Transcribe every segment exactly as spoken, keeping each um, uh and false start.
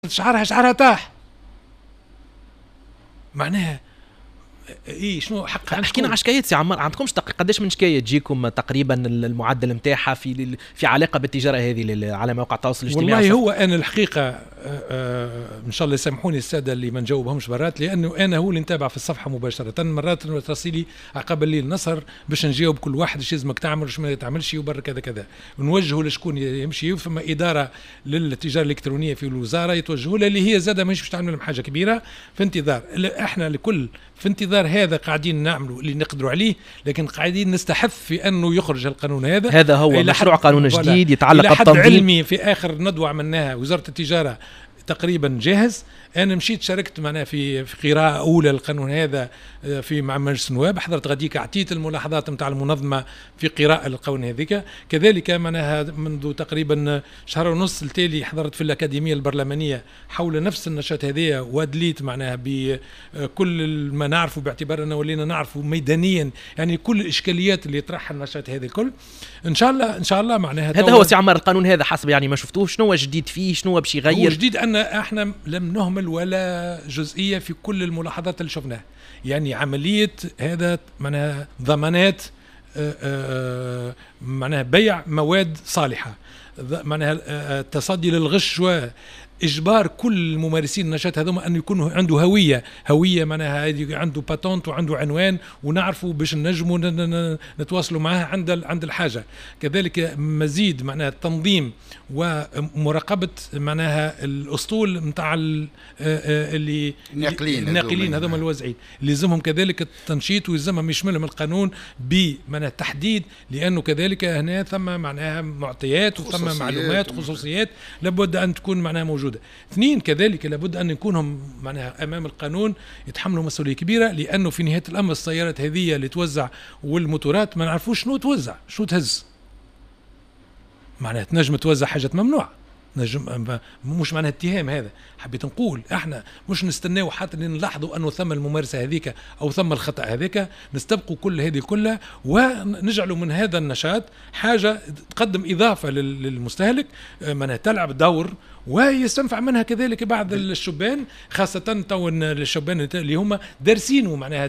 شعرها شعرها طاح معناها ايه شنو حق. حكينا على شكايات سي عمار، عندكمش قداش من شكايه تجيكم تقريبا المعدل نتاعها في في علاقه بالتجاره هذه على مواقع التواصل الاجتماعي؟ والله هو انا الحقيقه آآ آآ ان شاء الله يسامحوني الساده اللي ما نجاوبهمش مرات، لانه انا هو اللي نتابع في الصفحه مباشره. مرات ترسلي قبل الليل نسهر باش نجاوب كل واحد ايش لازمك تعمل وايش ما تعملش وبر كذا كذا، ونوجهه لشكون يمشي. فما اداره للتجاره الالكترونيه في الوزاره يتوجهوا لها، اللي هي زاده مش باش تعمل لهم حاجه كبيره في انتظار. احنا لكل في انتظار هذا قاعدين نعملوا اللي نقدروا عليه، لكن قاعدين نستحث في انه يخرج القانون هذا. هذا هو مشروع قانون جديد يتعلق بالتنظيم. علمي في اخر ندوه عملناها وزاره التجاره تقريبا جاهز. انا مشيت شاركت معنا في في قراءه اولى للقانون هذا في مع مجلس النواب، حضرت غاديك اعطيت الملاحظات نتاع المنظمه في قراءه للقانون هذيك. كذلك معناها منذ تقريبا شهر ونص التالي حضرت في الاكاديميه البرلمانيه حول نفس النشاط هذيا، وادليت معناها بكل ما نعرفه باعتبار انه ولينا نعرفه ميدانيا، يعني كل الاشكاليات اللي يطرحها النشاط هذا الكل. ان شاء الله ان شاء الله معناها هذا هو سي عمار القانون هذا حسب يعني ما شفتوه شنو هو جديد فيه، شنو هو باش يغير؟ هو جديد ان احنا لم نهمل ولا جزئيه في كل الملاحظات اللي شفناها، يعني عمليه هذا معناها ضمانات معناها بيع مواد صالحه، معناها التصدي للغش واجبار كل الممارسين النشاط هذوما ان يكونوا عنده هويه هويه معناها عنده باتونت وعنده عنوان ونعرفوا باش نجموا نتواصلوا معاه عند عند الحاجه. كذلك مزيد معناها التنظيم ومراقبه معناها الاسطول نتاع اللي الناقلين الناقلين هذوما الوازعين، لازمهم كذلك التنشيط ويلزمهم يشملهم القانون بمعناها التحديد، لانه كذلك هنا ثم معناها معطيات وثم معلومات خصوصيات لابد ان تكون معناها موجوده. اثنين كذلك لابد ان يكونهم معناها امام القانون يتحملوا مسؤوليه كبيره، لانه في نهايه الامر السيارات هذه اللي توزع والموتورات ما نعرفوش شنو توزع شنو تهز، معناها تنجم توزع حاجات ممنوعه، نجم مش معناها اتهام. هذا حبيت نقول احنا مش نستناو حتى نلاحظوا انه ثم الممارسه هذيك او ثم الخطا هذيك، نستبقوا كل هذه كلها ونجعلوا من هذا النشاط حاجه تقدم اضافه للمستهلك معناها تلعب دور ويستنفع منها كذلك بعض الشبان، خاصة تو الشبان اللي هم دارسين معناها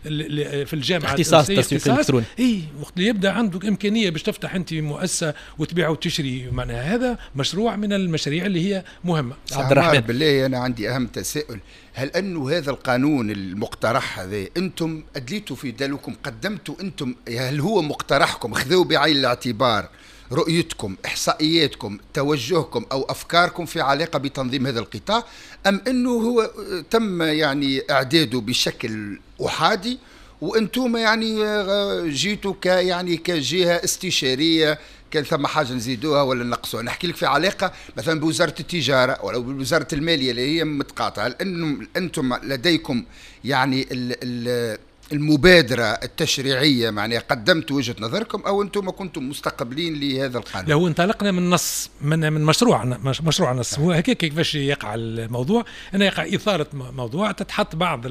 في الجامعة اختصاص التسويق الإلكتروني. اي وقت اللي يبدا عندك إمكانية باش تفتح أنت مؤسسة وتبيع وتشري، معناها هذا مشروع من المشاريع اللي هي مهمة. عبد الرحمن بالله أنا عندي أهم تساؤل، هل أنه هذا القانون المقترح هذا أنتم أدليتوا في دلوكم قدمتوا أنتم، هل هو مقترحكم خذوا بعين الاعتبار رؤيتكم إحصائياتكم توجهكم أو أفكاركم في علاقة بتنظيم هذا القطاع، أم أنه هو تم يعني إعداده بشكل أحادي وأنتم يعني جيتوا ك يعني كجهة استشارية كان ثم حاجة نزيدوها ولا نقصوها؟ نحكي لك في علاقة مثلا بوزارة التجارة ولا بوزارة المالية اللي هي متقاطعة، لأنه أنتم لديكم يعني ال ال المبادرة التشريعية معناها قدمت وجهة نظركم أو أنتم ما كنتم مستقبلين لهذا القانون؟ لو انطلقنا من نص من من مشروع مشروع نص هو هيك كيفاش يقع الموضوع، أنا يقع إثارة موضوع تتحط بعض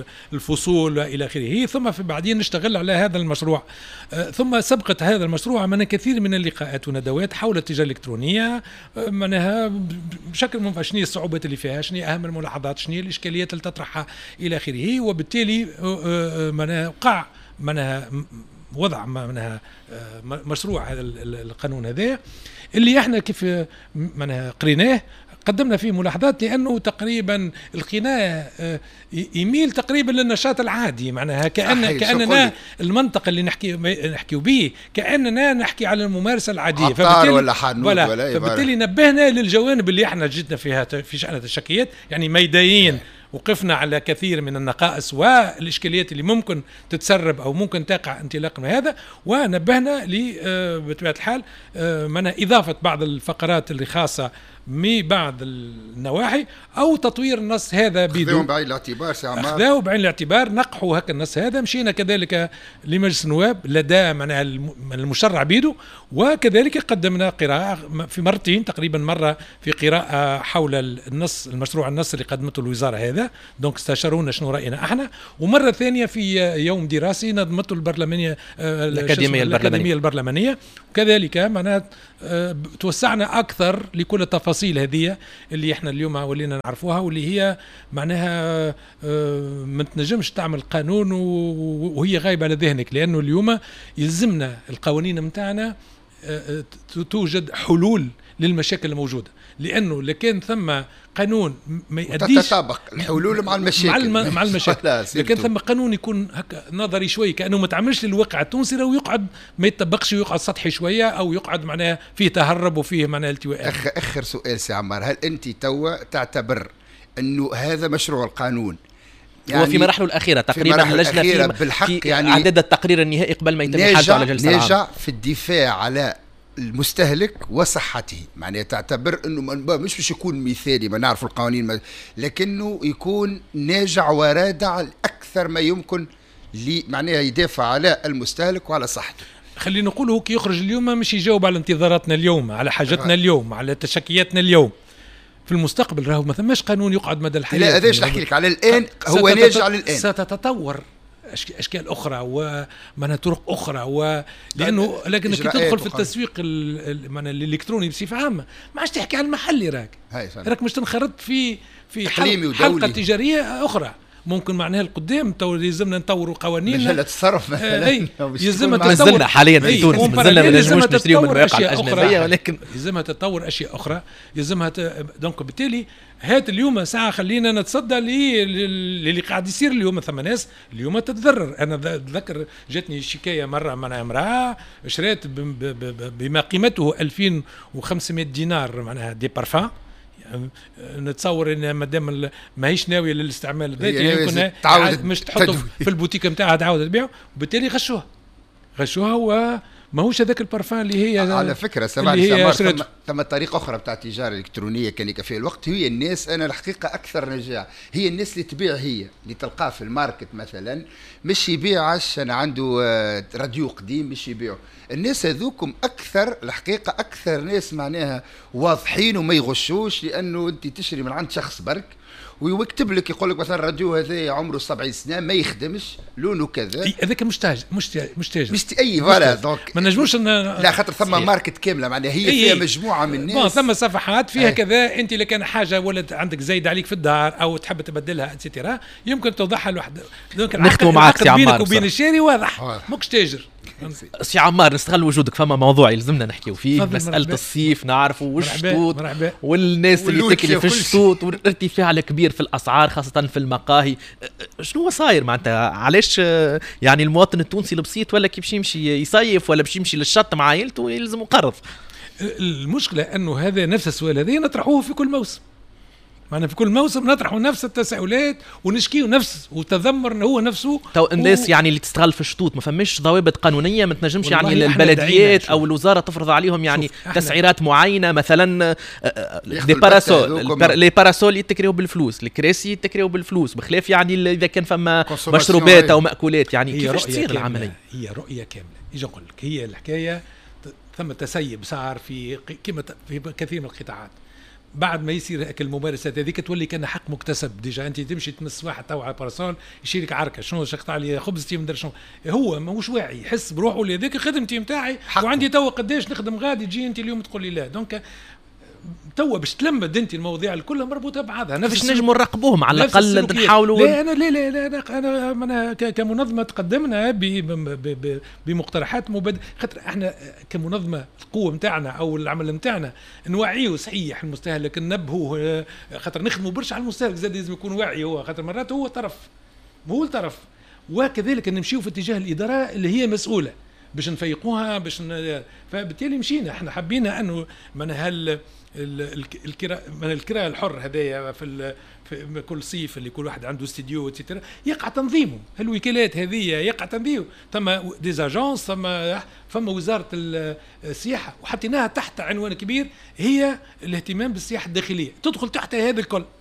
الفصول إلى آخره، ثم في بعدين نشتغل على هذا المشروع. ثم سبقت هذا المشروع من كثير من اللقاءات وندوات حول التجارة الإلكترونية، معناها بشكل منفصل شنو الصعوبات اللي فيها، شنو أهم الملاحظات، شنو الإشكاليات اللي تطرحها إلى آخره، وبالتالي معناها وقع معناها وضع معناها مشروع هذا القانون هذا اللي احنا كيف معناها قريناه قدمنا فيه ملاحظات، لانه تقريبا القناة يميل تقريبا للنشاط العادي، معناها كأن كأننا المنطق اللي نحكي نحكي به كأننا نحكي على الممارسة العادية، فبالتالي ولا حانوت ولا, ولا فبالتالي نبهنا للجوانب اللي احنا جدنا فيها في شأن الشكيات، يعني ميدانيين وقفنا على كثير من النقائص والإشكاليات اللي ممكن تتسرب أو ممكن تقع انطلاقا من هذا، ونبهنا بطبيعة الحال من إضافة بعض الفقرات اللي خاصة ببعض النواحي أو تطوير النص هذا بدون بعين الاعتبار. أخذوه بعين الاعتبار، نقحوا هكا النص هذا، مشينا كذلك لمجلس النواب لدى من المشرع بيده، وكذلك قدمنا قراءة في مرتين تقريبا، مرة في قراءة حول النص المشروع النص اللي قدمته الوزارة هذا، دونك استشارونا شنو رأينا احنا، ومرة ثانية في يوم دراسي نظمته البرلمانية الأكاديمية البرلمانية البرلمانية، وكذلك معناها توسعنا أكثر لكل التفاصيل التفاصيل هذه اللي احنا اليوم ولينا نعرفوها، واللي هي معناها ما تنجمش تعمل قانون وهي غايبه على ذهنك، لانه اليوم يلزمنا القوانين متاعنا توجد حلول للمشاكل الموجوده، لانه لكن ثم قانون ما يؤديش تتطابق الحلول مع المشاكل مع, الم... مع المشاكل لكن ثم قانون يكون هكا نظري شوي كانه ما تعملش للواقع التونسي ويقعد ما يتطبقش ويقعد سطحي شويه، او يقعد معناها فيه تهرب وفيه معناها التواء. أخ... اخر سؤال سي عمار، هل انت توا تعتبر انه هذا مشروع القانون يعني هو في مراحله الاخيره تقريبا اللجنه في, بالحق في يعني اعداد التقرير النهائي قبل ما يتم حاجه على جلسه العام، نرجع في الدفاع على المستهلك وصحته، معناها تعتبر انه مش باش يكون مثالي، ما نعرف القوانين، لكنه يكون ناجع ورادع الاكثر ما يمكن لي معناها يدافع على المستهلك وعلى صحته. خلينا نقول هو كي يخرج اليوم مش يجاوب على انتظاراتنا اليوم، على حاجتنا اليوم، على تشكياتنا اليوم. في المستقبل راهو ما ثماش قانون يقعد مدى الحياه. لا هذاش نحكي لك على الان، هو ناجع على الان. ستتطور اشكال اخرى ومعناها طرق اخرى، ولانه لكن كي تدخل في التسويق الالكتروني بصفه عامه ما عادش تحكي على المحلي، راك راك مش تنخرط في في حلقه تجاريه اخرى. ممكن معناها القدام يلزمنا نطوروا قوانين مجلة الصرف مثلا اي يلزمها تطور مازلنا حاليا في تونس مازلنا ما نجموش نشريو من المواقع الاجنبيه، ولكن يلزمها تطور اشياء اخرى، يلزمها ت... دونك بالتالي هات اليوم ساعه خلينا نتصدى اللي قاعد يصير اليوم. ثم ناس اليوم تتضرر. انا اتذكر جاتني شكايه مره من امراه شريت بما قيمته ألفين وخمسمائة دينار معناها دي بارفان، نتصور ان مادام ماهيش ناويه للاستعمال الذاتي يمكن تعاود مش تحطه في البوتيك نتاعها تعاود تبيعه، وبالتالي غشوها غشوها وماهوش هذاك البارفان اللي هي. على فكره سمعني ثم, ثم طريقه اخرى بتاع التجاره الالكترونيه كان في الوقت هي الناس، انا الحقيقه اكثر نجاح هي الناس اللي تبيع، هي اللي تلقاه في الماركت مثلا مش يبيعش انا عنده راديو قديم مش يبيعه. الناس هذوكم اكثر الحقيقه اكثر ناس معناها واضحين وما يغشوش، لانه انت تشري من عند شخص برك ويكتب لك يقول لك مثلا الراديو هذا عمره سبعين سنه ما يخدمش لونه كذا، هذاك مش تاج مش تاج مش تاج مش اي فوالا دونك ما نجموش ان لا خاطر ثم ماركت كامله معناها هي فيها إيه مجموعه من الناس ثم صفحات فيها أيه. كذا انت اللي كان حاجه ولد عندك زايد عليك في الدار او تحب تبدلها اتسيتيرا يمكن توضحها لوحدها. دونك نختموا معك سي عمار بينك وبين الشاري واضح ماكش تاجر. سي عمار نستغل وجودك، فما موضوع يلزمنا نحكيو فيه، مسألة الصيف نعرفوا والشطوط والناس اللي تكلي في الشطوط والارتفاع الكبير في الأسعار خاصة في المقاهي. شنو هو صاير معناتها؟ علاش يعني المواطن التونسي البسيط ولا كي باش يمشي يصيف ولا باش يمشي للشط مع عائلته يلزم يقرض؟ المشكلة أنه هذا نفس السؤال هذا نطرحوه في كل موسم، معنا في كل موسم نطرحوا نفس التساؤلات ونشكيه نفس وتذمر هو نفسه. تو الناس و... يعني اللي تستغل في الشطوط ما فماش ضوابط قانونيه ما تنجمش يعني البلديات او الوزاره تفرض عليهم يعني تسعيرات معينه مثلا دي باراسول لي باراسول يتكريو بالفلوس، الكراسي يتكريو بالفلوس، بخلاف يعني اذا كان فما مشروبات او مأكولات يعني كيفاش تصير العمليه؟ هي رؤيه كامله. يجي نقول لك هي الحكايه ثم تسيب صار في كما في كثير من القطاعات. بعد ما يصير هيك الممارسات هذيك تولي كان حق مكتسب ديجا. انت تمشي تمس واحد تو على باراسول يشيلك عركه شنو شقطع لي خبزتي مدري شنو، هو ماهوش واعي يحس بروحه اللي هذيك خدمتي نتاعي وعندي تو قداش نخدم غادي تجي انت اليوم تقول لي لا. دونك توا باش تلمد انت المواضيع الكلها مربوطه بعضها. نفس نجموا نراقبوهم على الاقل نحاولوا. لا انا لا لا, لا انا انا كمنظمه تقدمنا بمقترحات مبادئ، خاطر احنا كمنظمه القوه نتاعنا او العمل نتاعنا نوعيه صحيح المستهلك، ننبهوه، خاطر نخدموا برشا على المستهلك زاد لازم يكون واعي هو، خاطر مرات هو طرف هو الطرف، وكذلك نمشيو في اتجاه الاداره اللي هي مسؤوله باش نفيقوها باش ن... فبالتالي مشينا احنا حبينا انه من هال الكراء من الكراء الحر هذايا في, في كل صيف اللي كل واحد عنده استديو وتترا يقع تنظيمه، الوكالات هذه يقع تنظيمه، ثم ديزاجونس ثم فما وزاره السياحه وحطيناها تحت عنوان كبير هي الاهتمام بالسياحه الداخليه، تدخل تحت هذا الكل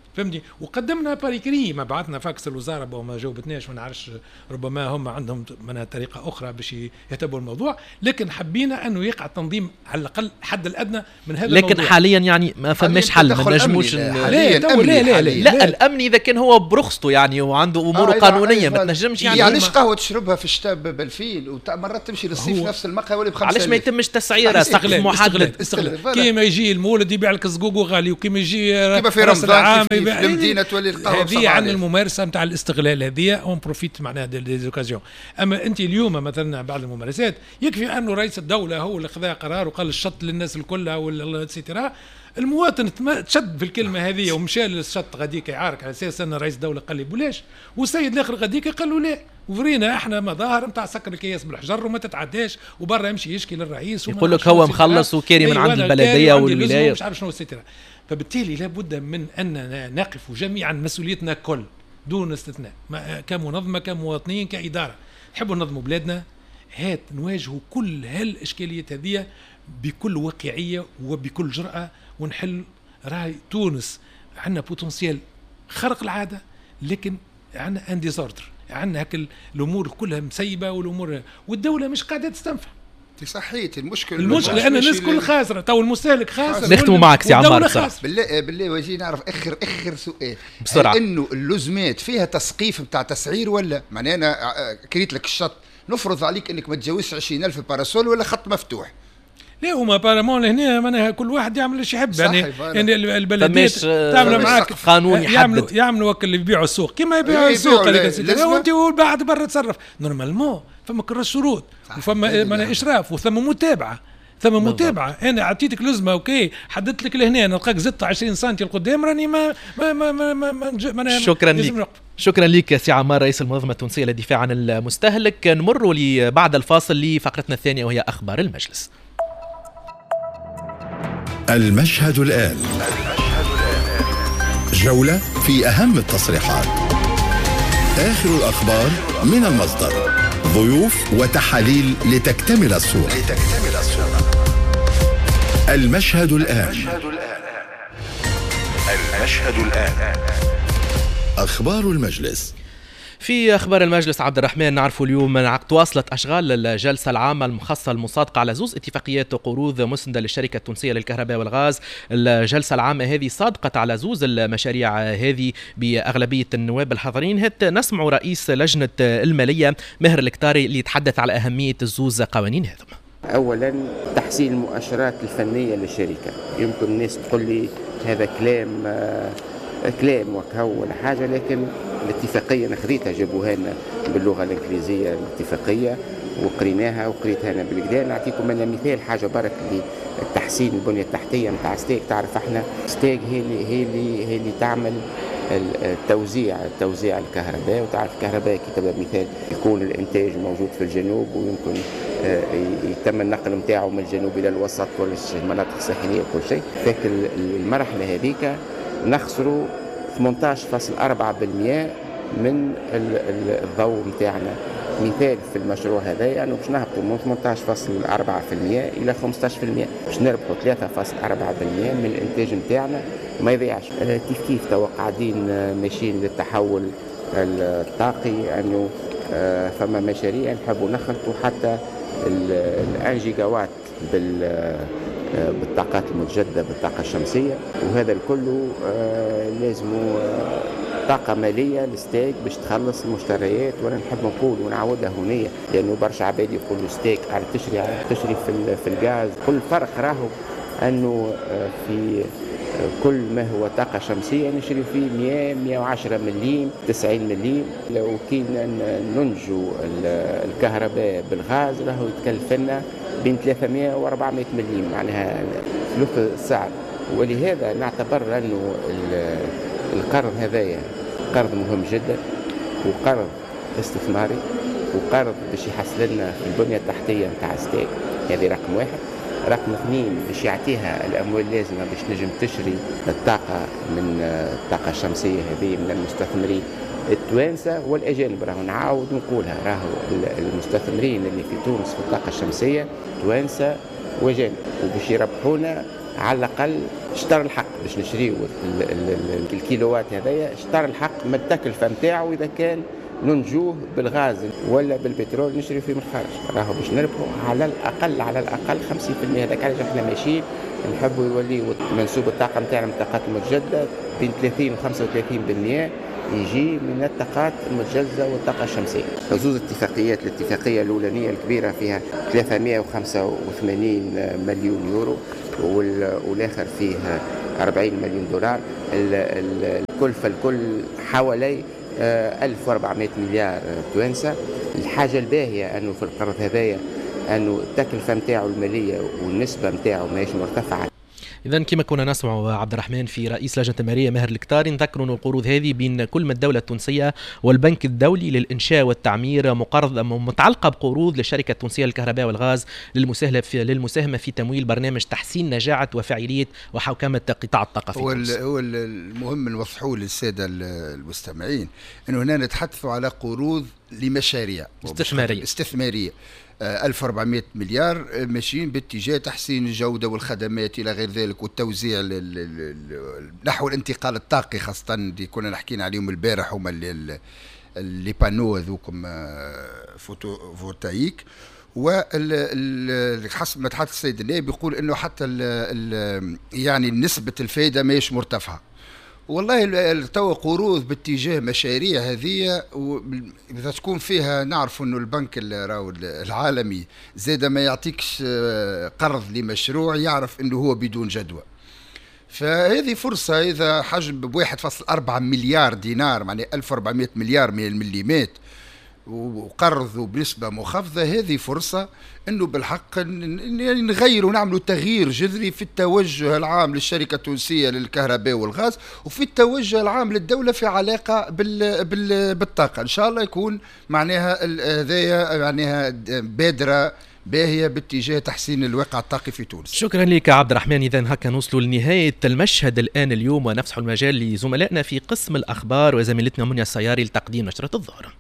فهمتني. وقدمنا باريكري، ما بعثنا فاكس الوزاره وما جاوبتناش، ما نعرفش ربما هم عندهم منها طريقه اخرى باش يتبعوا الموضوع، لكن حبينا انه يقع تنظيم على الاقل الحد الادنى من هذا لكن الموضوع. لكن حاليا يعني ما فماش حل، ما نجموش لا لا لا لا, لا الامني اذا كان هو برخصته يعني وعنده امور آه قانونيه ما تنجمش يعني. علاش قهوه تشربها في الشتاء ب ألفين ومرات تمشي للصيف نفس المقهى ولا بخمسة؟ علاش ما يتمش تسعيره سقف محدد؟ استغلال. كيما يجي المولد يبيع لك زقوق غالي، وكيما يجي كيما في رمضان في المدينه تولي القهوه. هذه عن الممارسه نتاع الاستغلال، هذه اون بروفيت معناها دي اوكازيون. اما انت اليوم مثلا بعض الممارسات يكفي انه رئيس الدوله هو اللي خذا قرار وقال الشط للناس الكل والسيترا، المواطن تشد في الكلمه هذه ومشى للشط غاديك يعارك على اساس ان رئيس الدوله قال لي بلاش، والسيد الاخر غاديك قال له لا. وفرينا احنا مظاهر نتاع سكر الكياس بالحجر وما تتعداش، وبرا يمشي يشكي للرئيس يقول لك هو مخلص وكاري من عند البلديه والولايه مش عارف شنو السيترا. فبالتالي لابد من اننا نقف جميعا مسؤوليتنا كل دون استثناء، كمنظمه كمواطنين كاداره نحبوا ننظموا بلادنا، هات نواجهوا كل هالاشكاليات هذه بكل واقعيه وبكل جرأه ونحل. راهي تونس عندنا بوتنسيال خرق العاده، لكن عندنا ان ديزوردر، عندنا هك الامور كلها مسيبه والامور، والدوله مش قاعده تستنفع. صحيت المشكل المشكل لان الناس كل خاسره، تو المستهلك خاسر. نختموا معك سي عمار صح. بالله بالله وجي نعرف اخر اخر سؤال بسرعه، انه اللزمات فيها تسقيف نتاع تسعير ولا معناها انا كريت لك الشط نفرض عليك انك ما تجاوزش عشرين ألف باراسول ولا خط مفتوح؟ لا هما بارامون هنا معناها كل واحد يعمل ايش يحب يعني. يعني البلديات تعمل معاك قانون يحدد، يعملوا يعملوا وقت اللي يبيعوا السوق كما يبيعوا السوق اللي وانت وبعد برا تصرف نورمالمون. فما كل شروط وفما معناها اشراف وثم متابعه، ثم متابعه. انا عطيتك لزمه اوكي، حددت لك لهنا نلقاك زدت عشرين سنتي لقدام راني ما ما ما ما, ما, ما شكرا لك. شكرا لك سي عمار رئيس المنظمه التونسيه للدفاع عن المستهلك. نمر بعد الفاصل لفقرتنا الثانيه وهي اخبار المجلس. المشهد الآن، جولة في أهم التصريحات، آخر الأخبار من المصدر، ضيوف وتحاليل لتكتمل الصورة. المشهد الآن. المشهد الآن. أخبار المجلس. في أخبار المجلس عبد الرحمن، نعرف اليوم تواصلت أشغال الجلسة العامة المخصصة المصادقة على زوز اتفاقيات قروض مسندة للشركة التونسية للكهرباء والغاز. الجلسة العامة هذه صادقت على زوز المشاريع هذه بأغلبية النواب الحاضرين. هت نسمع رئيس لجنة المالية ماهر الكتاري اللي يتحدث على أهمية الزوز قوانين هذم. أولا تحسين المؤشرات الفنية للشركة. يمكن الناس تقول لي هذا كلام آه كلام وكهو ولا حاجة، لكن الاتفاقية أنا خذيتها جابوها لنا باللغة الإنجليزية الاتفاقية وقريناها وقريتها أنا بالكدا. نعطيكم أنا مثال حاجة برك للتحسين البنية التحتية نتاع ستيك. تعرف احنا ستيك هي اللي هي اللي هي اللي تعمل التوزيع توزيع الكهرباء، وتعرف الكهرباء كي تبدا مثال يكون الإنتاج موجود في الجنوب ويمكن يتم النقل نتاعه من الجنوب إلى الوسط والمناطق الساحلية وكل شيء. فك المرحلة هذيك نخسروا ثمانية عشر فاصلة أربعة بالمئة من الضوء نتاعنا. مثال في المشروع هذا يعني باش نهبطوا من ثمانية عشر فاصلة أربعة بالمئة إلى خمسة عشر بالمئة، باش نربحوا ثلاثة فاصلة أربعة بالمئة من الإنتاج نتاعنا وما يضيعش. كيف كيف تو قاعدين ماشيين للتحول الطاقي، أنه فما مشاريع نحبوا نخلطوا حتى الأن جيجا وات بال بالطاقات المتجددة بالطاقة الشمسية، وهذا الكل لازم طاقة مالية لستيك باش تخلص المشتريات. وانا نحب نقول ونعودها هنية لأنه برشا عباد يقولوا ستيك على تشري على تشري في في الغاز. كل فرق راهو أنه في كل ما هو طاقة شمسية نشري فيه مئة مئة وعشرة مليم تسعين مليم. لو كي ننجو الكهرباء بالغاز راهو يتكلف لنا بين ثلاثمئة وأربعمئة مليم، معناها ثلث السعر. ولهذا نعتبر أنه القرض هذايا قرض مهم جدا، وقرض استثماري، وقرض باش يحسن لنا في البنية التحتية نتاع ستيك. هذه رقم واحد. رقم اثنين باش يعطيها الأموال اللازمة باش نجم تشري الطاقة من الطاقة الشمسية هذه من المستثمرين التوانسة والأجانب. راهو نعاود نقولها، راهو المستثمرين اللي في تونس في الطاقة الشمسية توانسة وأجانب، وباش يربحونا على الأقل اشترى الحق باش نشريو الكيلوات هذايا، اشترى الحق من التكلفة نتاعو إذا كان ننجوه بالغاز ولا بالبترول نشري فيه من الخارج، راهو باش نربحوا على الأقل على الأقل خمسين بالمئة. هذاك علاش احنا ماشيين نحبوا يولي منسوب الطاقة نتاعنا من الطاقات المتجددة بين ثلاثين و خمسة وثلاثين بالمئة يجي من الطاقات المتجددة والطاقة الشمسية. زوز اتفاقيات، الاتفاقية الأولانية الكبيرة فيها ثلاثمئة وخمسة وثمانين مليون يورو والآخر فيه أربعين مليون دولار، الكلفة الكل حوالي ألف وأربعمئة مليار توانسة. الحاجة الباهية أنه في القرض هذايا أنه التكلفة نتاعو المالية والنسبة نتاعو ماهيش مرتفعة. إذا كما كنا نسمع عبد الرحمن في رئيس لجنة المالية ماهر الكتاري، نذكر أن القروض هذه بين كل من الدولة التونسية والبنك الدولي للإنشاء والتعمير مقرض متعلقة بقروض للشركة التونسية للكهرباء والغاز للمساهمة في تمويل برنامج تحسين نجاعة وفاعلية وحوكمة قطاع الطاقة في تونس. هو المهم نوضحوا للسادة المستمعين أنه هنا نتحدثوا على قروض لمشاريع استثمارية استثمارية ألف وأربعمئة مليار ماشيين باتجاه تحسين الجودة والخدمات إلى غير ذلك، والتوزيع نحو الانتقال الطاقي، خاصة اللي كنا نحكينا عليهم البارح هما اللي بانو ذوكم فوتوفولتايك. وحسب ما تحدث السيد النائب يقول انه حتى ال ال يعني نسبة الفائدة ماهيش مرتفعة. والله توا قروض باتجاه مشاريع هذه إذا تكون فيها، نعرف أنه البنك العالمي زاد ما يعطيكش قرض لمشروع يعرف أنه هو بدون جدوى، فهذه فرصة إذا حجم بواحد فاصل أربعة مليار دينار، معنى ألف وأربعمئة مليار من المليمات وقرضوا بنسبة مخفضة، هذه فرصة أنه بالحق نغير ونعملوا تغيير جذري في التوجه العام للشركة التونسية للكهرباء والغاز وفي التوجه العام للدولة في علاقة بال بال بالطاقة. إن شاء الله يكون معناها هذايا معناها بادرة باهية باتجاه تحسين الواقع الطاقي في تونس. شكرا لك عبد الرحمن. إذن هكا نوصلوا لنهاية المشهد الآن اليوم، ونفسح المجال لزملائنا في قسم الأخبار وزميلتنا منيا السياري لتقديم نشرة الظهر.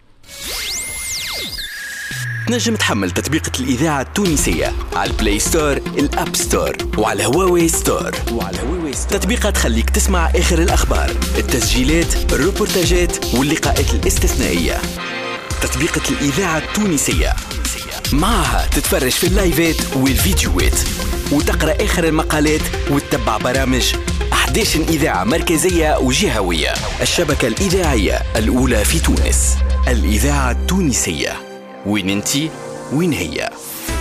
تنجم تحمل تطبيقة الإذاعة التونسية على البلاي ستور، الأب ستور وعلى هواوي ستور. وعلى هواوي ستور تطبيقات تخليك تسمع آخر الأخبار، التسجيلات، الروبورتاجات واللقاءات الاستثنائية. تطبيقة الإذاعة التونسية معها تتفرج في اللايفات والفيديوهات وتقرأ آخر المقالات وتتبع برامج أحد عشر إذاعة مركزية وجهوية. الشبكة الإذاعية الأولى في تونس، الإذاعة التونسية. وين انتي وين هي؟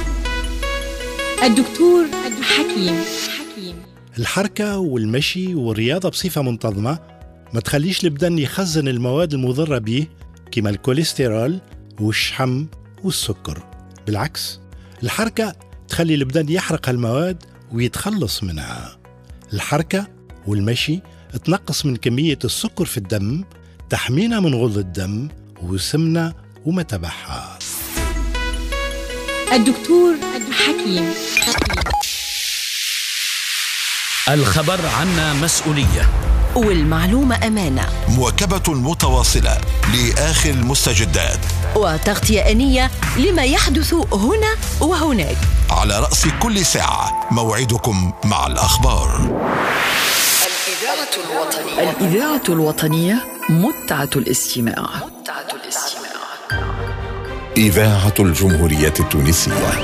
الدكتور حكيم. الحركة والمشي والرياضة بصفة منتظمة ما تخليش البدن يخزن المواد المضرة به كما الكوليسترول والشحم والسكر. بالعكس، الحركة تخلي البدن يحرق المواد ويتخلص منها. الحركة والمشي تنقص من كمية السكر في الدم، تحمينا من غلظ الدم وسمنة وما تبعها. الدكتور حكيم. الخبر عنا مسؤولية والمعلومة أمانة، مواكبة متواصلة لآخر المستجدات وتغطية آنية لما يحدث هنا وهناك. على رأس كل ساعة موعدكم مع الأخبار. الإذاعة الوطنية. الإذاعة الوطنية متعة الاستماع. متعة الاستماع. إذاعة الجمهورية التونسية.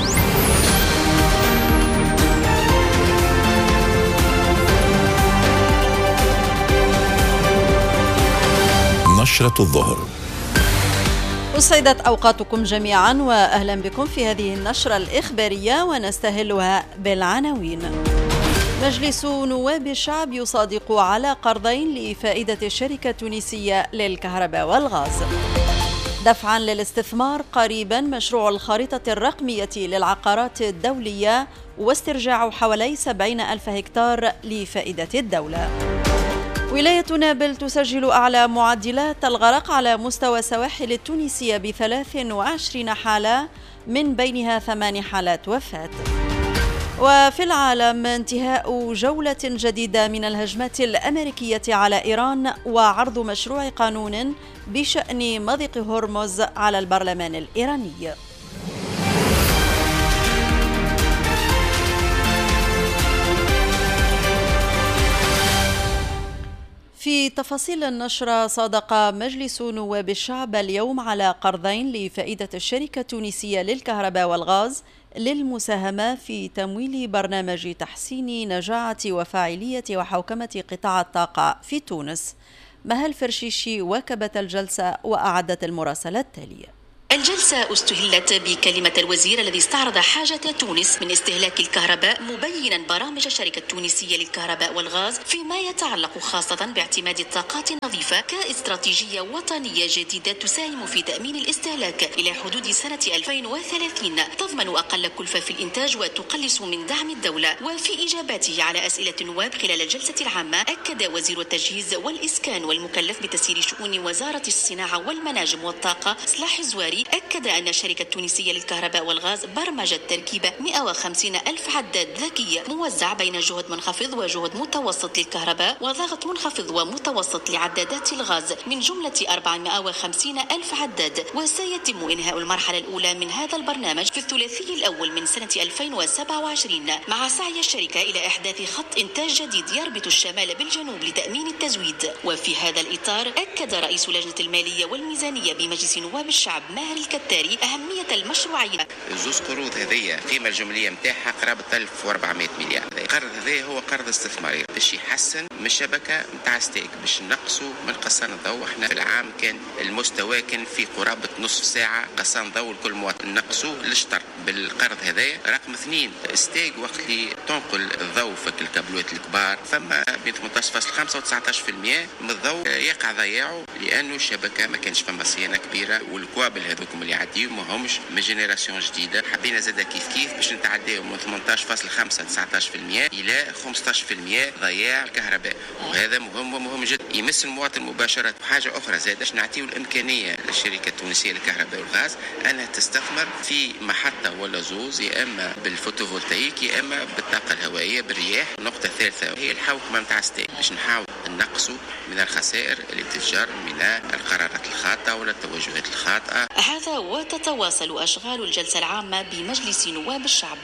نشرة الظهر. أسعدت أوقاتكم جميعا وأهلا بكم في هذه النشرة الإخبارية، ونستهلها بالعناوين. مجلس نواب الشعب يصادق على قرضين لفائدة الشركة التونسية للكهرباء والغاز. دفعا للاستثمار قريبا مشروع الخريطة الرقمية للعقارات الدولية واسترجاع حوالي سبعين ألف هكتار لفائدة الدولة. ولاية نابل تسجل أعلى معدلات الغرق على مستوى السواحل التونسية بثلاث وعشرين حالة، من بينها ثمان حالات وفاة. وفي العالم انتهاء جولة جديدة من الهجمات الأمريكية على إيران وعرض مشروع قانون بشأن مضيق هرمز على البرلمان الإيراني. في تفاصيل النشرة، صادق مجلس نواب الشعب اليوم على قرضين لفائدة الشركة التونسية للكهرباء والغاز للمساهمة في تمويل برنامج تحسين نجاعة وفاعلية وحوكمة قطاع الطاقة في تونس. مها الفرشيشي واكبت الجلسة وأعدت المراسلة التالية. الجلسة استهلت بكلمة الوزير الذي استعرض حاجة تونس من استهلاك الكهرباء، مبينا برامج الشركة التونسية للكهرباء والغاز فيما يتعلق خاصة باعتماد الطاقات النظيفة كاستراتيجية وطنية جديدة تساهم في تأمين الاستهلاك إلى حدود سنة ألفين وثلاثين، تضمن أقل كلفة في الإنتاج وتقلص من دعم الدولة. وفي إجاباته على أسئلة النواب خلال الجلسة العامة، أكد وزير التجهيز والإسكان والمكلف بتسيير شؤون وزارة الصناعة والمناجم والطاقة صلاح الزواري، أكد أن الشركة التونسية للكهرباء والغاز برمجت تركيب مئة وخمسين ألف عداد ذكي موزع بين جهد منخفض وجهد متوسط للكهرباء وضغط منخفض ومتوسط لعدادات الغاز من جملة أربعمئة وخمسين ألف عداد. وسيتم إنهاء المرحلة الأولى من هذا البرنامج في الثلاثي الأول من سنة ألفين وسبعة وعشرين، مع سعي الشركة إلى إحداث خط إنتاج جديد يربط الشمال بالجنوب لتأمين التزويد. وفي هذا الإطار، أكد رئيس لجنة المالية والميزانية بمجلس نواب الشعب ماهر الكتاري أهمية المشروعية. زوز قروض هذية قيمة الجملية متاعها قرابة ألف وأربعمئة مليار. القرض هذا هو قرض استثماري باش يحسن من الشبكة متاع ستيك، باش نقصوا من قصان الضوء. احنا في العام كان المستوى كان في قرابة نصف ساعة قصان ضوء لكل مواطن، نقصوا الاشتر بالقرض هذايا. رقم اثنين، ستيك وقت اللي تنقل الضوء في الكابلوات الكبار فما بين ثمانية عشر فاصلة خمسة و تسعة عشر بالمئة من الضوء يقع ضياعه لأنه الشبكة ما كانش فما صيانة كبيرة، والكوابل هذوكم اللي يعديوا ما همش من جينيراسيون جديدة. حبينا زاده كيف كيف باش نتعداو من ثمانية عشر فاصلة خمسة تسعة عشر بالمئة إلى خمسة عشر بالمئة ضياع الكهرباء، وهذا مهم ومهم جدا يمس المواطن مباشرة. وحاجة أخرى زادة باش نعطيو الإمكانية للشركة التونسية للكهرباء والغاز أنها تستثمر في محطة ولا زوز، يا إما بالفوتوفولتايك يا إما بالطاقة الهوائية بالرياح. النقطة الثالثة هي الحوكمة متاع ستيك باش نحاول نقصوا من الخسائر اللي تتجر من القرارات الخاطئة ولا التوجهات الخاطئة. هذا وتتواصل أشغال الجلسة العامة بمجلس نواب الشعب.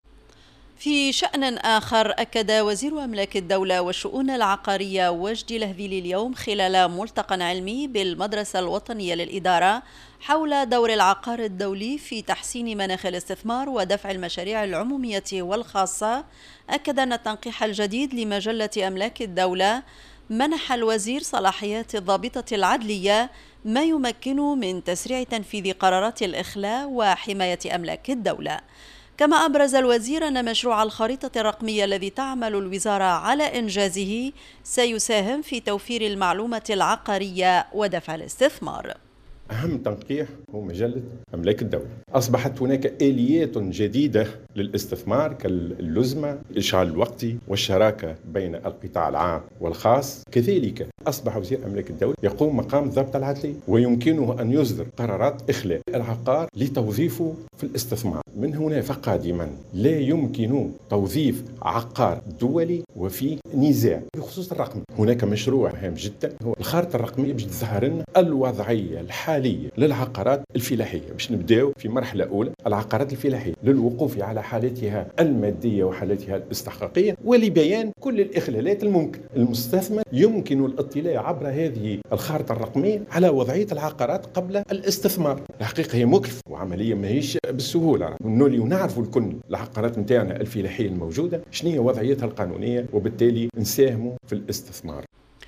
في شأن آخر، أكد وزير أملاك الدولة والشؤون العقارية وجدي لهذيلي اليوم خلال ملتقى علمي بالمدرسة الوطنية للإدارة حول دور العقار الدولي في تحسين مناخ الاستثمار ودفع المشاريع العمومية والخاصة، أكد أن التنقيح الجديد لمجلة أملاك الدولة منح الوزير صلاحيات الضابطة العدلية، ما يمكن من تسريع تنفيذ قرارات الإخلاء وحماية أملاك الدولة. كما أبرز الوزير أن مشروع الخريطة الرقمية الذي تعمل الوزارة على إنجازه سيساهم في توفير المعلومة العقارية ودفع الاستثمار. أهم تنقيح هو مجلة أملاك الدولة. أصبحت هناك آليات جديدة للاستثمار كاللزمة، الإشغال الوقتي والشراكة بين القطاع العام والخاص. كذلك أصبح وزير أملاك الدولة يقوم مقام الضابط العدلي، ويمكنه أن يصدر قرارات إخلاء العقار لتوظيفه في الاستثمار. من هنا فقادما لا يمكن توظيف عقار دولي وفي نزاع بخصوص الرقم. هناك مشروع هام جدا هو الخارطة الرقمية باش تظهر لنا الوضعية الحالية للعقارات الفلاحية، باش نبداو في مرحلة أولى العقارات الفلاحية للوقوف على حالتها المادية وحالتها الاستحقاقية ولبيان كل الإخلالات الممكن. المستثمر يمكن الاطلاع عبر هذه الخارطة الرقمية على وضعية العقارات قبل الاستثمار. الحقيقة هي مكلفة وعملية ماهيش بالسهولة، ونولي ونعرفوا الكل العقارات نتاعنا الفلاحية الموجودة شنو هي وضعيتها القانونية، وبالتالي نساهموا في الاستثمار.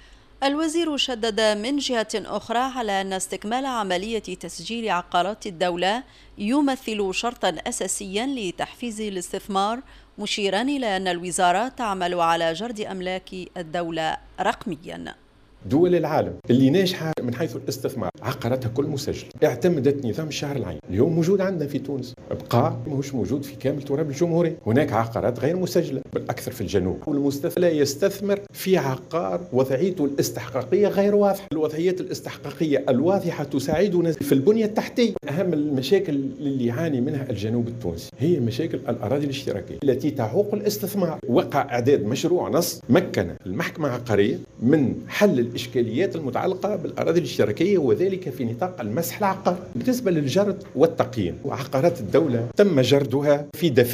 الوزير شدد من جهة أخرى على أن استكمال عملية تسجيل عقارات الدولة يمثل شرطا أساسيا لتحفيز الاستثمار، مشيرا إلى أن الوزارة تعمل على جرد أملاك الدولة رقميا. دول العالم اللي ناجحة من حيث الاستثمار عقاراتها كل مسجل، اعتمدت نظام الشهر العين. اليوم موجود عندنا في تونس، بقى ماهوش موجود في كامل تراب الجمهورية. هناك عقارات غير مسجلة بالأكثر في الجنوب، والمستثمر لا يستثمر في عقار وضعيته الاستحقاقية غير واضحة. الوضعيات الاستحقاقية الواضحة تساعدنا في البنية التحتية. أهم المشاكل اللي يعاني منها الجنوب التونسي هي مشاكل الأراضي الاشتراكية التي تعوق الاستثمار. وقع إعداد مشروع نص مكن المحكمة العقارية من حل الإشكاليات المتعلقة بالأراضي الاشتراكية، وذلك في نطاق المسح العقار. بالنسبة للجرد والتقييم، وعقارات الدولة تم جردها في دفاتر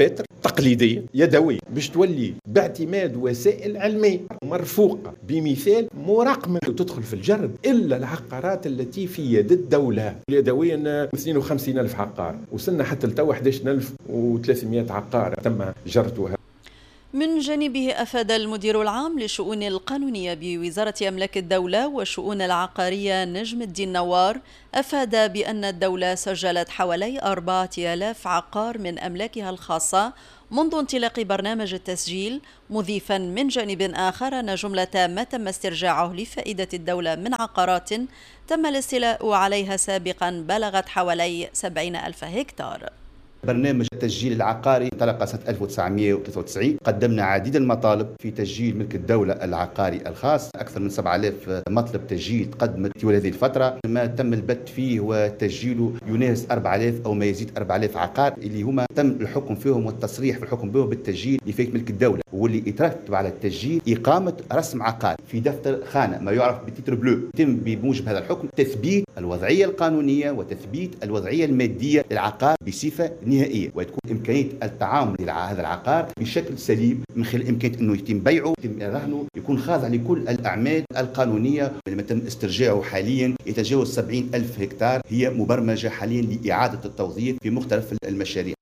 تقليدية يدوية باش تولي باعتماد وسائل علمية مرفوقة بمثال مراقمة وتدخل في الجرد إلا العقارات التي في يد الدولة. اليدوية اثنين وخمسين ألف عقار، وصلنا حتى لتو أحد عشر ألف وثلاثمائة عقار تم جرتها. من جانبه أفاد المدير العام للشؤون القانونية بوزارة أملاك الدولة والشؤون العقارية نجم الدين نوار أفاد بأن الدولة سجلت حوالي أربعة آلاف عقار من أملاكها الخاصة منذ انطلاق برنامج التسجيل، مضيفا من جانب آخر أن جملة ما تم استرجاعه لفائدة الدولة من عقارات تم الاستيلاء عليها سابقا بلغت حوالي سبعين ألف هكتار. برنامج التسجيل العقاري انطلق سنة ألف وتسعمائة وثلاثة وتسعين. قدمنا عديد المطالب في تسجيل ملك الدولة العقاري الخاص، أكثر من سبعة آلاف مطلب تسجيل تقدمت طوال هذه الفترة. ما تم البت فيه وتسجيله يناهز أربعة آلاف أو ما يزيد أربعة آلاف عقار اللي هما تم الحكم فيهم والتصريح في الحكم بهم بالتسجيل لفائدة ملك الدولة، واللي يترتب على التسجيل إقامة رسم عقار في دفتر خانة ما يعرف بتيتر بلو. يتم بموجب هذا الحكم تثبيت الوضعية القانونية وتثبيت الوضعية المادية للعقار بصفة نهائية، وتكون إمكانية التعامل مع هذا العقار بشكل سليم من خلال إمكانية أنه يتم بيعه، يتم رهنه، يكون خاضع لكل الأعمال القانونية. لما تم استرجاعه حاليا يتجاوز سبعين ألف هكتار هي مبرمجة حاليا لإعادة التوظيف في مختلف المشاريع.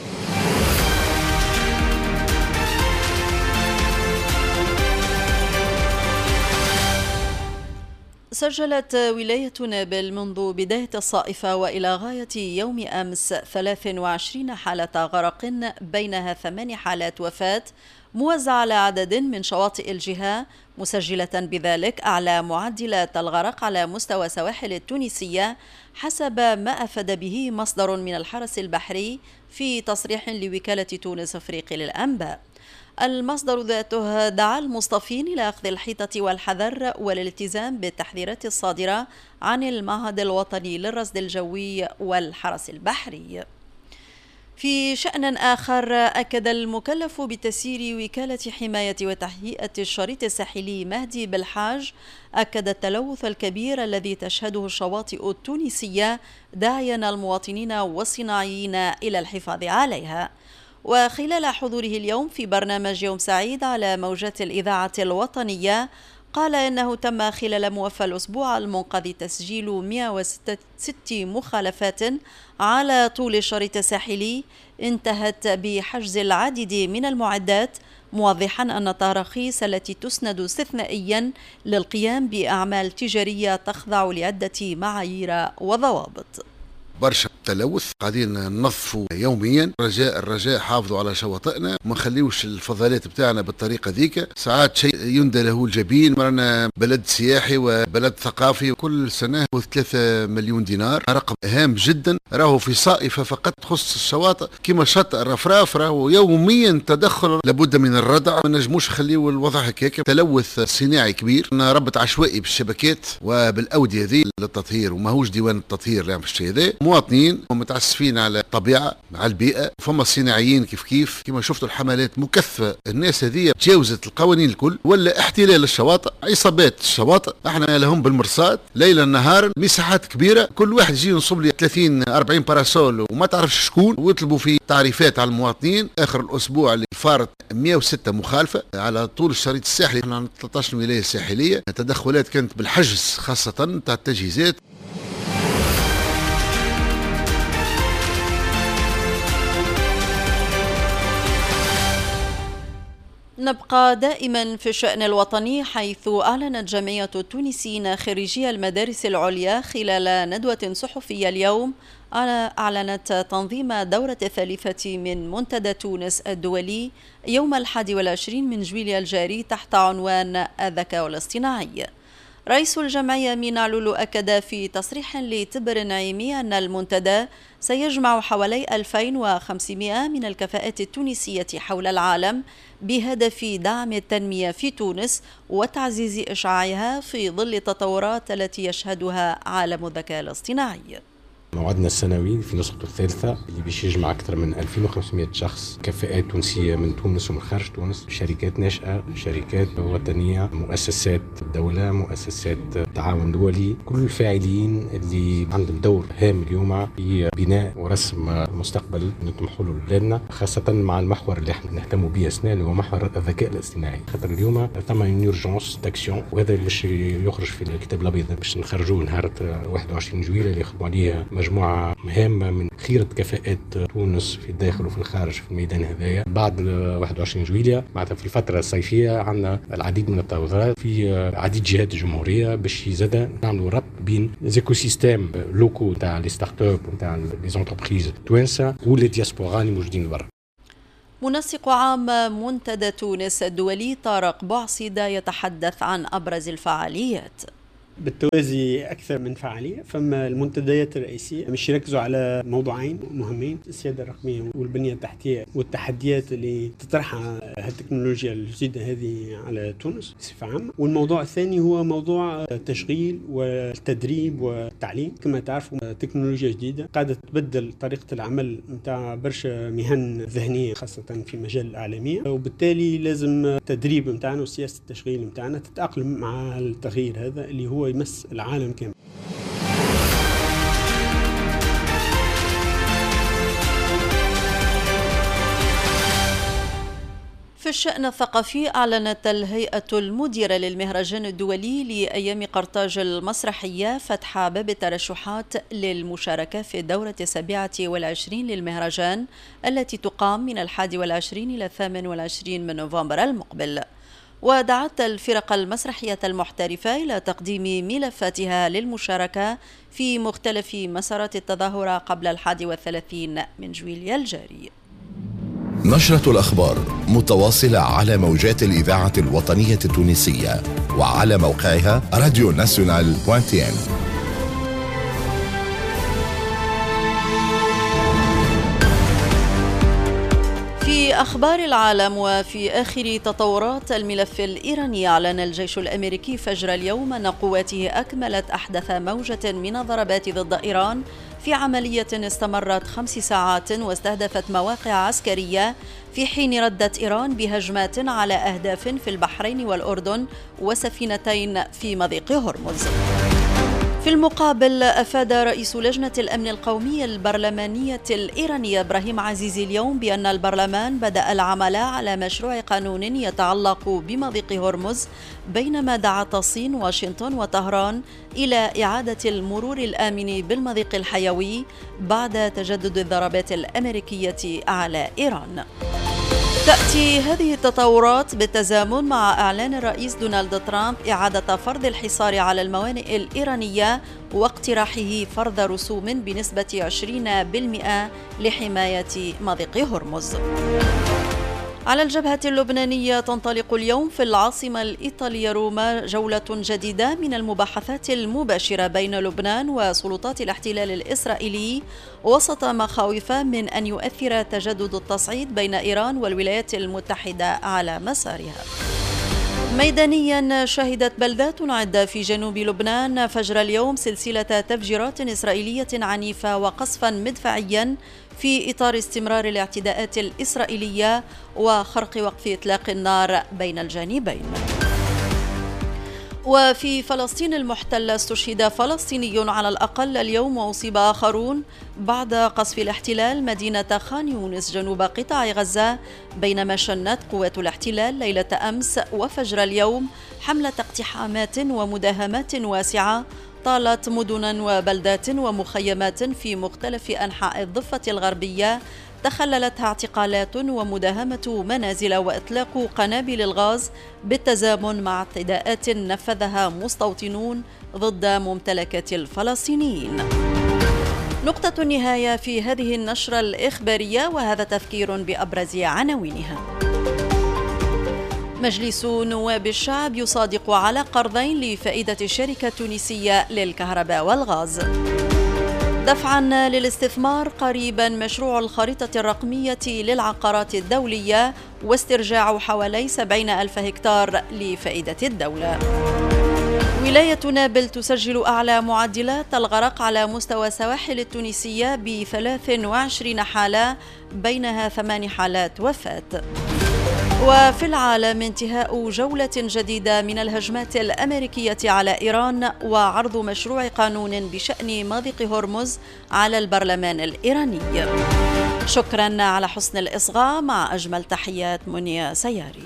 سجلت ولاية نابل منذ بداية الصائفة وإلى غاية يوم أمس ثلاث وعشرين حالة غرق، بينها ثمان حالات وفاة موزعة على عدد من شواطئ الجهة، مسجلة بذلك أعلى معدلات الغرق على مستوى سواحل التونسية حسب ما أفاد به مصدر من الحرس البحري في تصريح لوكالة تونس أفريقي للأنباء. المصدر ذاته دعا المصطفين إلى أخذ الحيطة والحذر والالتزام بالتحذيرات الصادرة عن المعهد الوطني للرصد الجوي والحرس البحري. في شأن آخر، أكد المكلف بتسيير وكالة حماية وتهيئة الشريط الساحلي مهدي بالحاج أكد التلوث الكبير الذي تشهده الشواطئ التونسية، داعيا المواطنين والصناعيين إلى الحفاظ عليها. وخلال حضوره اليوم في برنامج يوم سعيد على موجات الإذاعة الوطنية، قال إنه تم خلال موفى الأسبوع المنقضي تسجيل مئة وستة مخالفات على طول الشريط الساحلي انتهت بحجز العديد من المعدات، موضحا أن التراخيص التي تسند استثنائيا للقيام بأعمال تجارية تخضع لعدة معايير وضوابط. برشا تلوث قاعدين ننظفوا يوميا، رجاء الرجاء حافظوا على شواطئنا وما نخليوش الفضلات بتاعنا بالطريقه ذيك. ساعات شيء يندى له الجبين، رانا بلد سياحي وبلد ثقافي، كل سنه ثلاثة مليون دينار، رقم هام جدا. راهو في صائفه فقط تخص الشواطئ كما شاطئ الرفراف راهو يوميا تدخل، لابد من الردع، ما نجموش نخليو الوضع هكاك. تلوث صناعي كبير، ربط عشوائي بالشبكات وبالاوديه ذي للتطهير، وماهوش ديوان التطهير اللي عم في الشيء ذا. مواطنين متعسفين على الطبيعه على البيئه، فما صناعيين كيف كيف كما شفتوا الحملات مكثفه. الناس هذه تجاوزت القوانين الكل، ولا احتلال الشواطئ، عصابات الشواطئ، احنا لهم بالمرصاد ليلا نهارا، مساحات كبيره، كل واحد يجي ينصب لي ثلاثين أربعين باراسول وما تعرفش شكون، ويطلبوا في تعريفات على المواطنين. اخر الاسبوع اللي فارت مئة وستة مخالفه على طول الشريط الساحلي، احنا عندنا ثلاثة عشر ولايه ساحليه. تدخلات كانت بالحجز خاصه تاع التجهيزات. نبقى دائما في الشأن الوطني، حيث أعلنت جمعية التونسيين خريجي المدارس العليا خلال ندوة صحفية اليوم أعلنت تنظيم دورة الثالثة من منتدى تونس الدولي يوم الحادي والعشرين من جويليا الجاري تحت عنوان الذكاء الاصطناعي. رئيس الجمعية مينا علولو أكد في تصريح لتبر نعيمي أن المنتدى سيجمع حوالي ألفين وخمسمائة من الكفاءات التونسية حول العالم بهدف دعم التنمية في تونس وتعزيز إشعاعها في ظل التطورات التي يشهدها عالم الذكاء الاصطناعي. موعدنا السنوي في نسخته الثالثة اللي باش يجمع أكثر من ألفين وخمسمائة شخص، كفاءات تونسية من تونس ومن خارج تونس، شركات ناشئة، شركات وطنية، مؤسسات دولة، مؤسسات تعاون دولي، كل الفاعلين اللي عندهم دور هام اليوم في بناء ورسم مستقبل نطمحوا له لبلادنا، خاصة مع المحور اللي احنا نهتموا به أسنان اللي هو محور الذكاء الاصطناعي. خاطر اليوم ثم يورجونس تاكسيون، وهذا اللي باش يخرج في الكتاب الأبيض باش نخرجوه نهار واحد وعشرين جويلة اللي يخدموا عليه مجموعة مهمة من خيرة كفاءات تونس في الداخل وفي الخارج في الميدان هذايا. بعد واحد وعشرين جويلية معناتها في الفترة الصيفية عندنا العديد من التوظيفات في عديد جهات الجمهورية باش يزاد نعملوا ربط بين زيكو سيستيم لوكو تاع لي ستارت اب وتاع لي زونتربريز توانسة ولي دياسبورا اللي موجودين برا. منسق عام منتدى تونس الدولي طارق بوعصيدة يتحدث عن أبرز الفعاليات. بالتوازي أكثر من فعالية، فما المنتديات الرئيسية مش يركزوا على موضوعين مهمين: السيادة الرقمية والبنية التحتية والتحديات اللي تطرحها التكنولوجيا الجديدة هذه على تونس بصفة عامة. والموضوع الثاني هو موضوع التشغيل والتدريب والتعليم. كما تعرفوا تكنولوجيا جديدة قاعدة تبدل طريقة العمل متاع برشا مهن ذهنية خاصة في مجال الإعلامية، وبالتالي لازم التدريب متاعنا وسياسة التشغيل متاعنا تتأقلم مع التغيير هذا اللي هو يمس العالم كامل. في الشأن الثقافي، أعلنت الهيئة المديرة للمهرجان الدولي لأيام قرطاج المسرحية فتح باب الترشحات للمشاركة في الدورة السابعة والعشرين للمهرجان التي تقام من الحادي والعشرين إلى الثامن والعشرين من نوفمبر المقبل. ودعت الفرق المسرحية المحترفة إلى تقديم ملفاتها للمشاركة في مختلف مسارات التظاهرة قبل الحادي والثلاثين من جويلية الجاري. نشرة الأخبار متواصلة على موجات الإذاعة الوطنية التونسية وعلى موقعها راديو ناسيونال دوت تي ان. في أخبار العالم، وفي آخر تطورات الملف الإيراني، أعلن الجيش الأمريكي فجر اليوم أن قواته أكملت أحدث موجة من الضربات ضد إيران في عملية استمرت خمس ساعات واستهدفت مواقع عسكرية، في حين ردت إيران بهجمات على أهداف في البحرين والأردن وسفينتين في مضيق هرمز. في المقابل، أفاد رئيس لجنة الأمن القومي البرلمانية الإيرانية إبراهيم عزيزي اليوم بأن البرلمان بدأ العمل على مشروع قانون يتعلق بمضيق هرمز، بينما دعت الصين واشنطن وطهران إلى إعادة المرور الآمن بالمضيق الحيوي بعد تجدد الضربات الأمريكية على إيران. تأتي هذه التطورات بالتزامن مع إعلان الرئيس دونالد ترامب إعادة فرض الحصار على الموانئ الإيرانية واقتراحه فرض رسوم بنسبة عشرين بالمئة لحماية مضيق هرمز. على الجبهة اللبنانية، تنطلق اليوم في العاصمة الإيطالية روما جولة جديدة من المباحثات المباشرة بين لبنان وسلطات الاحتلال الإسرائيلي وسط مخاوف من أن يؤثر تجدد التصعيد بين إيران والولايات المتحدة على مسارها. ميدانيا، شهدت بلدات عدة في جنوب لبنان فجر اليوم سلسلة تفجيرات إسرائيلية عنيفة وقصفا مدفعيا في إطار استمرار الاعتداءات الإسرائيلية وخرق وقف إطلاق النار بين الجانبين. وفي فلسطين المحتلة، استشهد فلسطيني على الأقل اليوم وأصيب آخرون بعد قصف الاحتلال مدينة خان يونس جنوب قطاع غزة، بينما شنت قوات الاحتلال ليلة أمس وفجر اليوم حملة اقتحامات ومداهمات واسعة طالت مدنا وبلدات ومخيمات في مختلف أنحاء الضفة الغربية، تخللتها اعتقالات ومداهمة منازل وإطلاق قنابل الغاز بالتزامن مع اعتداءات نفذها مستوطنون ضد ممتلكات الفلسطينيين. نقطة النهاية في هذه النشرة الإخبارية، وهذا تذكير بأبرز عناوينها. مجلس نواب الشعب يصادق على قرضين لفائدة الشركة التونسية للكهرباء والغاز. دفعا للاستثمار قريبا مشروع الخريطة الرقمية للعقارات الدولية واسترجاع حوالي سبعين ألف هكتار لفائدة الدولة. ولاية نابل تسجل أعلى معدلات الغرق على مستوى سواحل التونسية ب ثلاث وعشرين حالة، بينها ثمان حالات وفاة. وفي العالم انتهاء جولة جديدة من الهجمات الأمريكية على إيران وعرض مشروع قانون بشأن مضيق هرمز على البرلمان الإيراني. شكرا على حسن الإصغاء، مع أجمل تحيات منيا سياري.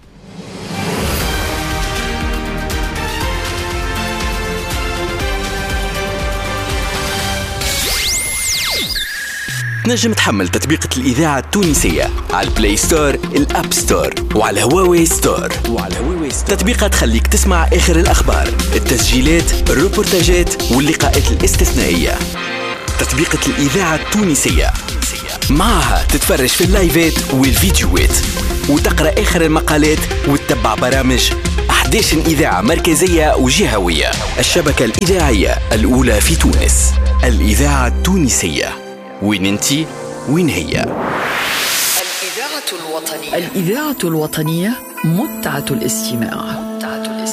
تنجم تحمل تطبيقة الإذاعة التونسية على البلاي ستور، الأب ستور، وعلى هواوي ستور. وعلى هواوي ستور تطبيقة تخليك تسمع آخر الأخبار، التسجيلات، الروبورتاجات واللقاءات الاستثنائية. تطبيقة الإذاعة التونسية معها تتفرج في اللايفات والفيديوهات، وتقرأ آخر المقالات، وتتبع برامج أحد عشر إذاعة مركزية وجهوية. الشبكة الإذاعية الأولى في تونس، الإذاعة التونسية. وين انتي؟ وين هي؟ الإذاعة الوطنية. الإذاعة الوطنية، متعة الاستماع.